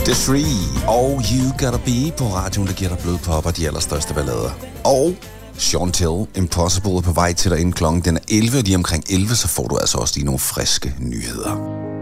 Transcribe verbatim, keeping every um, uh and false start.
The Three og You Gotta Be på radioen, der giver dig blodpop og de allerstørste ballader. Og Chantel, Impossible er på vej til dig inden klokken. Den er elleve, og lige omkring elleve, så får du altså også lige nogle friske nyheder.